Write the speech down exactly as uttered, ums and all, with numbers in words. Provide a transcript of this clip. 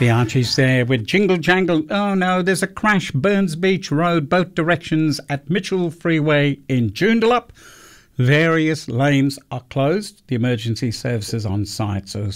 The Archies there with Jingle Jangle. Oh no, there's a crash. Burns Beach Road, both directions at Mitchell Freeway in Joondalup. Various lanes are closed. The emergency services on site, so